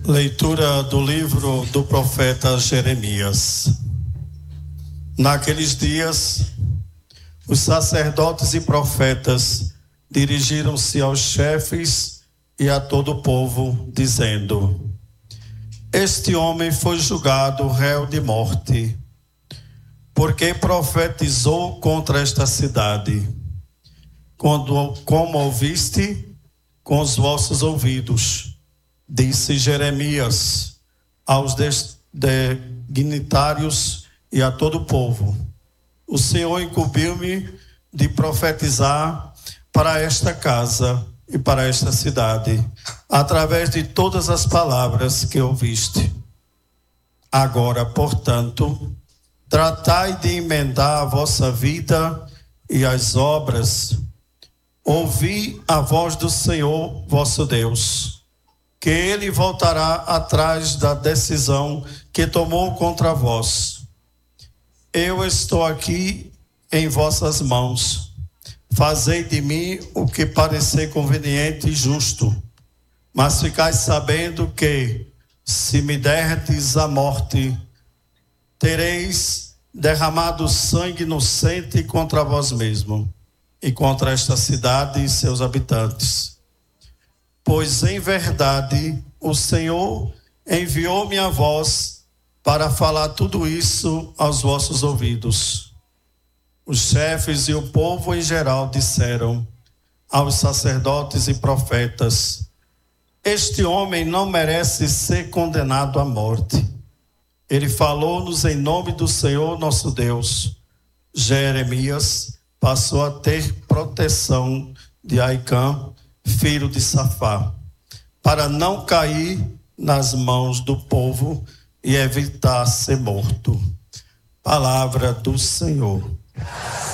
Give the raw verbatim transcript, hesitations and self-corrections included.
Leitura do livro do profeta Jeremias. Naqueles dias, os sacerdotes e profetas dirigiram-se aos chefes e a todo o povo, dizendo: Este homem foi julgado réu de morte, porque profetizou contra esta cidade. Quando, como ouviste com os vossos ouvidos, disse Jeremias aos dignitários e a todo o povo: o Senhor incumbiu-me de profetizar para esta casa e para esta cidade, através de todas as palavras que ouviste. Agora, portanto, tratai de emendar a vossa vida e as obras. Ouvi a voz do Senhor vosso Deus, que ele voltará atrás da decisão que tomou contra vós. Eu estou aqui em vossas mãos. Fazei de mim o que parecer conveniente e justo, mas ficais sabendo que, se me derdes a morte, tereis derramado sangue inocente contra vós mesmo e contra esta cidade e seus habitantes. Pois em verdade o Senhor enviou-me a vós para falar tudo isso aos vossos ouvidos. Os chefes e o povo em geral disseram aos sacerdotes e profetas: Este homem não merece ser condenado à morte. Ele falou-nos em nome do Senhor nosso Deus. Jeremias passou a ter proteção de Aicã, filho de Safá, para não cair nas mãos do povo e evitar ser morto. Palavra do Senhor.